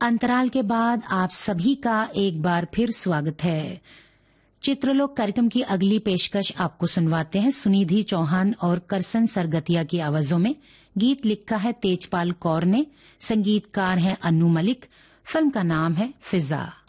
अंतराल के बाद आप सभी का एक बार फिर स्वागत है। चित्रलोक कार्यक्रम की अगली पेशकश आपको सुनवाते हैं सुनिधि चौहान और करसन सरगतिया की आवाजों में। गीत लिखा है तेजपाल कौर ने, संगीतकार हैं अनु मलिक। फिल्म का नाम है फिजा।